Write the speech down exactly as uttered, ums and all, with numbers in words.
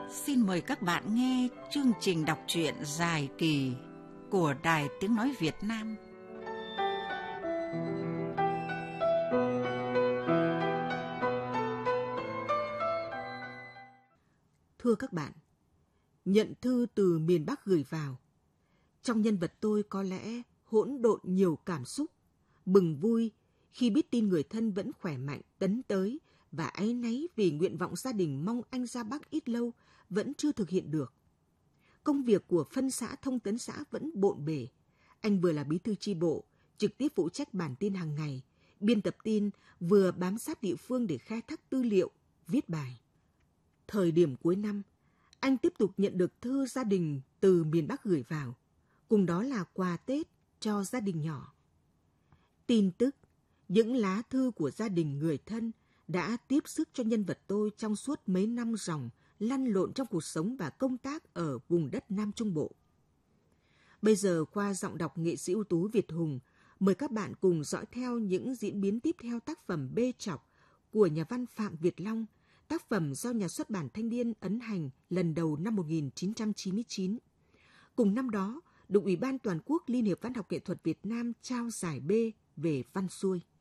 Xin mời các bạn nghe chương trình đọc truyện dài kỳ của Đài Tiếng Nói Việt Nam. Thưa các bạn, nhận thư từ miền Bắc gửi vào. Trong nhân vật tôi có lẽ hỗn độn nhiều cảm xúc, mừng vui khi biết tin người thân vẫn khỏe mạnh tấn tới và áy náy vì nguyện vọng gia đình mong anh ra Bắc ít lâu vẫn chưa thực hiện được. Công việc của phân xã thông tấn xã vẫn bộn bề. Anh vừa là bí thư chi bộ, trực tiếp phụ trách bản tin hàng ngày, biên tập tin, vừa bám sát địa phương để khai thác tư liệu, viết bài. Thời điểm cuối năm, anh tiếp tục nhận được thư gia đình từ miền Bắc gửi vào, cùng đó là quà Tết cho gia đình nhỏ. Tin tức, những lá thư của gia đình người thân đã tiếp sức cho nhân vật tôi trong suốt mấy năm ròng lăn lộn trong cuộc sống và công tác ở vùng đất Nam Trung Bộ. Bây giờ qua giọng đọc nghệ sĩ ưu tú Việt Hùng, mời các bạn cùng dõi theo những diễn biến tiếp theo tác phẩm Bê Trọc của nhà văn Phạm Việt Long, tác phẩm do nhà xuất bản Thanh Niên ấn hành lần đầu năm một nghìn chín trăm chín mươi chín. Cùng năm đó, được Ủy ban Toàn quốc Liên hiệp Văn học Nghệ thuật Việt Nam trao giải B về văn xuôi.